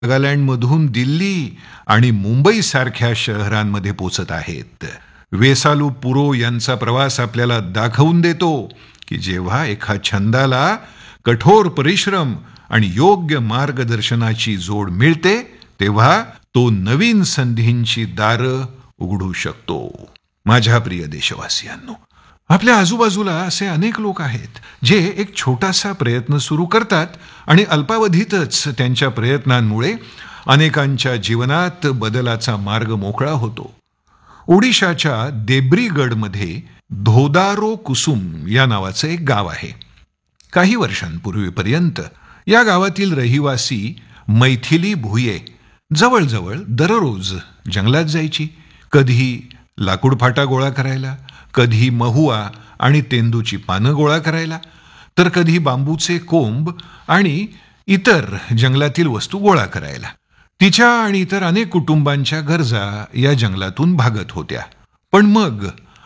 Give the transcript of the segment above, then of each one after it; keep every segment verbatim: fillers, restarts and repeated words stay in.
नागालँडमधून दिल्ली आणि मुंबई सारख्या शहरांमध्ये पोचत आहेत. वेसालू पुरो यांचा प्रवास आपल्याला दाखवून देतो की जेव्हा एका छंदाला कठोर परिश्रम आणि योग्य मार्गदर्शनाची जोड मिळते तेव्हा तो नवीन संधींची दारं उघडू शकतो. माझ्या प्रिय देशवासियांनो, आपल्या आजूबाजूला असे अनेक लोक आहेत जे एक छोटासा प्रयत्न सुरू करतात आणि अल्पावधीतच त्यांच्या प्रयत्नांमुळे अनेकांच्या जीवनात बदलाचा मार्ग मोकळा होतो. ओडिशाच्या देब्रीगडमध्ये धोदारो कुसुम या नावाचं एक गाव आहे. काही वर्षांपूर्वीपर्यंत या गावातील रहिवासी मैथिली भुये जवळजवळ दररोज जंगलात जायची. कधी लाकूड फाटा गोळा करायला, कधी महुआ आणि तेंदूची पानं गोळा करायला, तर कधी बांबूचे कोंब आणि इतर जंगलातील वस्तू गोळा करायला. तिच्या आणि इतर अनेक कुटुंबांच्या गरजा या जंगलातून भागत होत्या. पण मग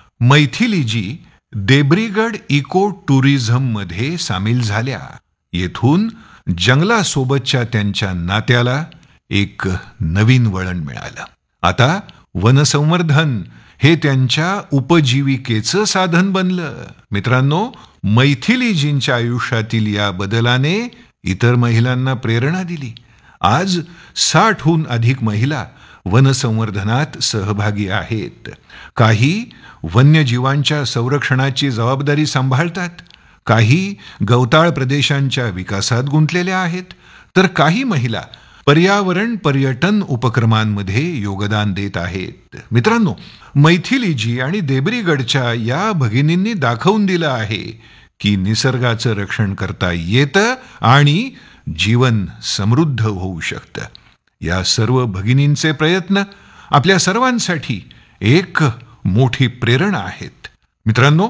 मैथिलीजी देब्रीगड इको टुरिझम मध्ये सामील झाल्या. येथून जंगलासोबतच्या त्यांच्या नात्याला एक नवीन वळण मिळालं. आता वनसंवर्धन हे त्यांच्या उपजीविकेचं साधन बनलं. मित्रांनो, मैथिलीजींच्या आयुष्यातील या बदलाने इतर महिलांना प्रेरणा दिली. आज साठहून अधिक महिला वनसंवर्धनात सहभागी आहेत. काही वन्यजीवांच्या संरक्षणाची जबाबदारी सांभाळतात, काही गवताळ प्रदेशांच्या विकासात गुंतलेल्या आहेत, तर काही महिला पर्यावरण पर्यटन उपक्रमांमध्ये योगदान देत आहेत. मित्रांनो, मैथिलीजी आणि देब्रीगडच्या या भगिनींनी दाखवून दिलं आहे की निसर्गाचं रक्षण करता येतं आणि जीवन समृद्ध होऊ शकतं. या सर्व भगिनींचे प्रयत्न आपल्या सर्वांसाठी एक मोठी प्रेरणा आहेत. मित्रांनो,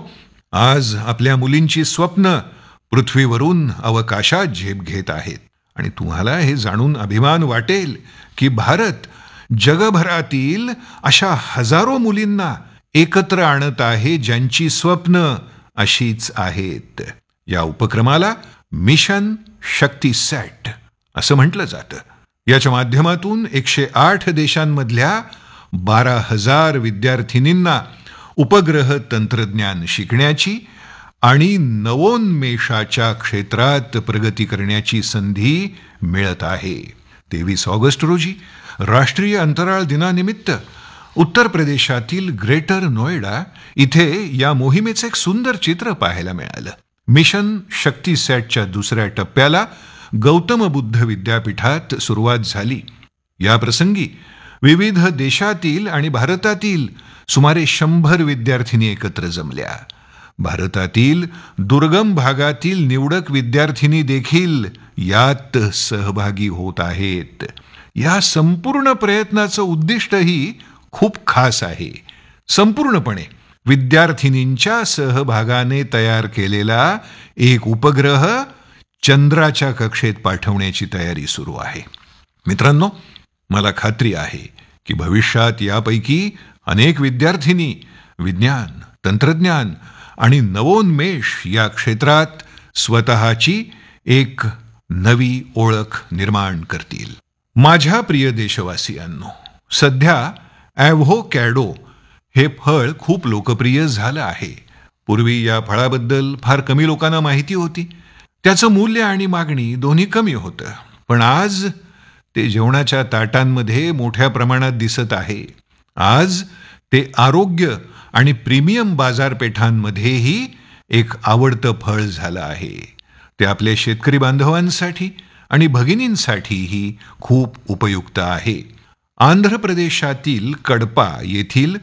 आज आपल्या मुलींची स्वप्न पृथ्वीवरून अवकाशात झेप घेत आहेत आणि तुम्हाला हे जाणून अभिमान वाटेल की भारत जगभरातील अशा हजारो मुलींना एकत्र आणत आहे ज्यांची स्वप्न अशीच आहेत. या उपक्रमाला मिशन शक्ती सॅट असं म्हटलं जातं. याच्या माध्यमातून एकशे आठ देशांमधल्या बारा हजार विद्यार्थिनींना उपग्रह तंत्रज्ञान शिकण्याची आणि नवोन्मेषाच्या क्षेत्रात प्रगती करण्याची संधी मिळत आहे. तेवीस ऑगस्ट रोजी राष्ट्रीय अंतराळ दिनानिमित्त उत्तर प्रदेशातील ग्रेटर नोएडा इथे या मोहिमेचं एक सुंदर चित्र पाहायला मिळालं. मिशन शक्ती सॅटच्या दुसऱ्या टप्प्याला गौतम बुद्ध विद्यापीठात सुरुवात झाली. या प्रसंगी विविध देशातील आणि भारतातील सुमारे शंभर विद्यार्थिनी एकत्र जमल्या. भारतातील दुर्गम भागातील निवडक विद्यार्थिनी देखील यात सहभागी होत आहेत. या संपूर्ण प्रयत्नाचं उद्दिष्टही खूप खास आहे. संपूर्णपणे विद्यार्थिनींच्या सहभागाने तयार केलेला एक उपग्रह चंद्राच्या कक्षेत पाठवण्याची तयारी सुरू आहे. मित्रांनो, मला खात्री आहे की भविष्यात यापैकी अनेक विद्यार्थिनी विज्ञान, तंत्रज्ञान आणि नवोन्मेष या क्षेत्रात स्वतःची एक नवी ओळख निर्माण करतील. माझ्या प्रिय देशवासियांनो, सध्या ॲव्होकॅडो हे फळ खूप लोकप्रिय झालं आहे. पूर्वी या फळाबद्दल फार कमी लोकांना माहिती होती. त्याचं मूल्य आणि मागणी दोन्ही कमी होतं. पण आज ते जेवणाच्या ताटांमध्ये मोठ्या प्रमाणात दिसत आहे. आज ते आरोग्य आणि प्रीमियम बाजारपेठांमध्येही एक आवडतं फळ झालं आहे. ते आपल्या शेतकरी बांधवांसाठी आणि भगिनींसाठीही खूप उपयुक्त आहे. आंध्र प्रदेशातील कडपा येथील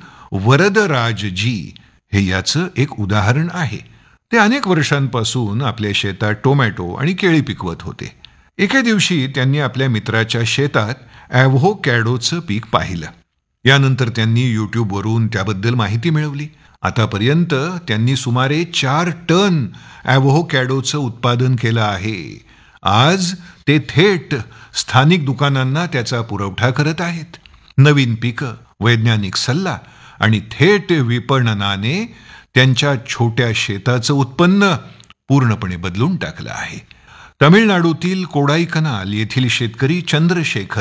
वरदराजजी हे याचं एक उदाहरण आहे. ते अनेक वर्षांपासून आपल्या शेतात टोमॅटो आणि केळी पिकवत होते. एके दिवशी त्यांनी आपल्या मित्राच्या शेतात ॲव्होकॅडोचं पीक पाहिलं. यानंतर त्यांनी यूट्यूबवरून त्याबद्दल माहिती मिळवली. आतापर्यंत त्यांनी सुमारे चार टन ॲव्होकॅडोचं उत्पादन केलं आहे. आज ते थेट स्थानिक दुकानांना त्याचा पुरवठा करत आहेत. नवीन पिकं, वैज्ञानिक सल्ला आणि थेट विपणनाने त्यांच्या छोट्या शेताचं उत्पन्न पूर्णपणे बदलून टाकलं आहे. तमिळनाडूतील कोडाईकनाल येथील शेतकरी चंद्रशेखर